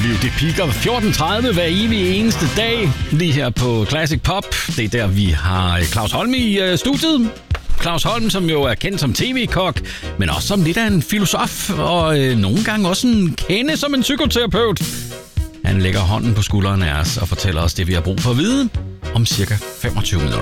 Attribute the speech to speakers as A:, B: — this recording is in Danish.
A: Liv, det piker 14.30 hver evig eneste dag, lige her på Classic Pop. Det er der, vi har Claus Holm i studiet. Claus Holm, som jo er kendt som tv-kok, men også som lidt af en filosof, og nogle gange også en kende som en psykoterapeut. Han lægger hånden på skulderen af os og fortæller os det, vi har brug for at vide om cirka 25 minutter.